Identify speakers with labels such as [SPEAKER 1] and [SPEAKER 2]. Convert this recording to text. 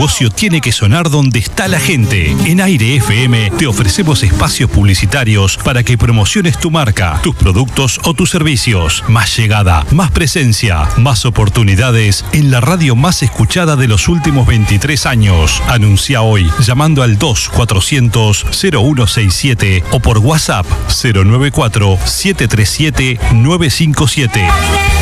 [SPEAKER 1] negocio tiene que sonar donde está la gente. En Aire FM te ofrecemos espacios publicitarios para que promociones tu marca, tus productos o tus servicios. Más llegada, más presencia, más oportunidades en la radio más escuchada de los últimos 23 años. Anuncia hoy llamando al 2400-0167 o por WhatsApp 094-737-957.